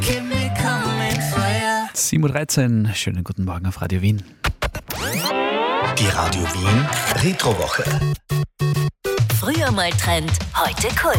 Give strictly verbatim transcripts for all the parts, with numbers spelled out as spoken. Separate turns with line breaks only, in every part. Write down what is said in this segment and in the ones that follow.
sieben Uhr dreizehn, schönen guten Morgen auf Radio Wien.
Die Radio Wien Retrowoche.
Früher mal Trend, heute Kult.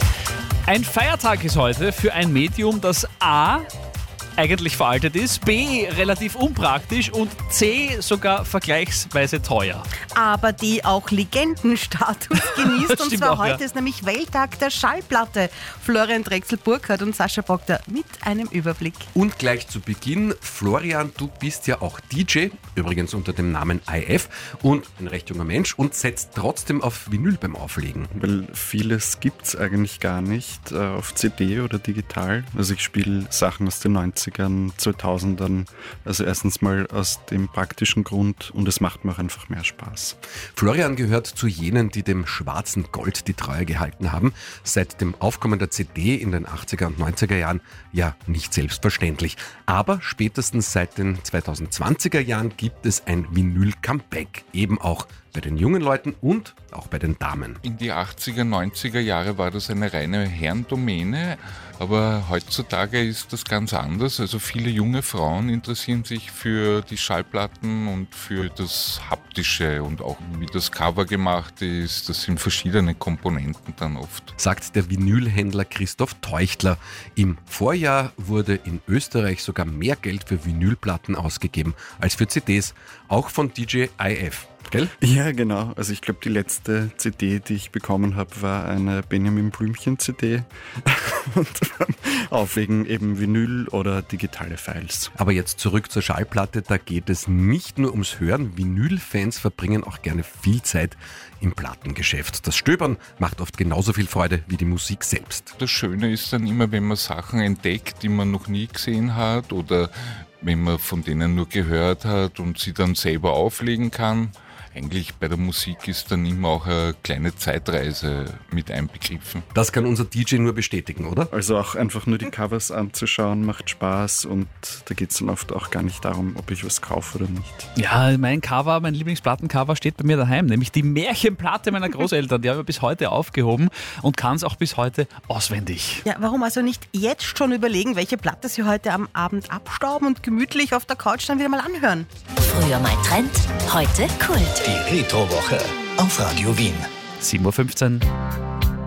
Ein Feiertag ist heute für ein Medium, das A. eigentlich veraltet ist, B. relativ unpraktisch und C. sogar vergleichsweise teuer.
Aber die auch Legendenstatus genießt. Und
Stimmt
zwar
auch,
heute
ja.
ist nämlich Welttag der Schallplatte. Florian Drechsel-Burkhardt und Sascha Proctor mit einem Überblick.
Und gleich zu Beginn, Florian, du bist ja auch D J, übrigens unter dem Namen I F und ein recht junger Mensch und setzt trotzdem auf Vinyl beim Auflegen.
Weil vieles gibt es eigentlich gar nicht äh, auf C D oder digital. Also ich spiele Sachen aus den neunzigern, zweitausendern, also erstens mal aus dem praktischen Grund und es macht mir auch einfach mehr Spaß.
Florian gehört zu jenen, die dem schwarzen Gold die Treue gehalten haben. Seit dem Aufkommen der C D in den achtziger und neunziger Jahren ja nicht selbstverständlich. Aber spätestens seit den zweitausendzwanziger Jahren gibt es ein Vinyl-Comeback. Eben auch bei den jungen Leuten und auch bei den Damen.
In die achtziger, neunziger Jahre war das eine reine Herrendomäne, aber heutzutage ist das ganz anders. Also viele junge Frauen interessieren sich für die Schallplatten und für das Haptische und auch wie das Cover gemacht ist. Das sind verschiedene Komponenten dann oft.
Sagt der Vinylhändler Christoph Teuchtler. Im Vorjahr wurde in Österreich sogar mehr Geld für Vinylplatten ausgegeben als für C Ds, auch von D J I F. Gell?
Ja, genau. Also ich glaube, die letzte C D, die ich bekommen habe, war eine Benjamin Blümchen-C D. Und auflegen eben Vinyl oder digitale Files.
Aber jetzt zurück zur Schallplatte, da geht es nicht nur ums Hören. Vinyl-Fans verbringen auch gerne viel Zeit im Plattengeschäft. Das Stöbern macht oft genauso viel Freude wie die Musik selbst.
Das Schöne ist dann immer, wenn man Sachen entdeckt, die man noch nie gesehen hat oder wenn man von denen nur gehört hat und sie dann selber auflegen kann. Eigentlich bei der Musik ist dann immer auch eine kleine Zeitreise mit einbegriffen.
Das kann unser D J nur bestätigen, oder?
Also auch einfach nur die Covers anzuschauen, macht Spaß und da geht es dann oft auch gar nicht darum, ob ich was kaufe oder nicht.
Ja, mein Cover, mein Lieblingsplattencover steht bei mir daheim, nämlich die Märchenplatte meiner Großeltern. Die habe ich bis heute aufgehoben und kann es auch bis heute auswendig.
Ja, warum also nicht jetzt schon überlegen, welche Platte Sie heute am Abend abstauben und gemütlich auf der Couch dann wieder mal anhören?
Früher mal Trend, heute Kult.
Die Retrowoche auf Radio Wien.
sieben Uhr fünfzehn.